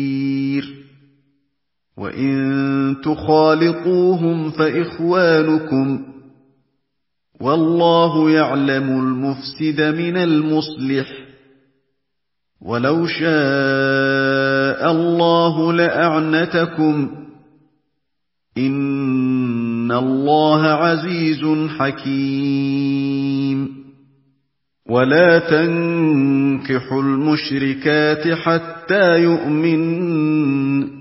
وَإِن تُخَالِطُوهُمْ فَإِخْوَانُكُمْ ۚ وَاللَّهُ يَعْلَمُ الْمُفْسِدَ مِنَ الْمُصْلِحِ ۚ وَلَوْ شَاءَ اللَّهُ لَأَعْنَتَكُمْ ۚ إِنَّ اللَّهَ عَزِيزٌ حَكِيمٌ. وَلَا تَنكِحُوا الْمُشْرِكَاتِ حَتَّىٰ يُؤْمِنَّ ۚ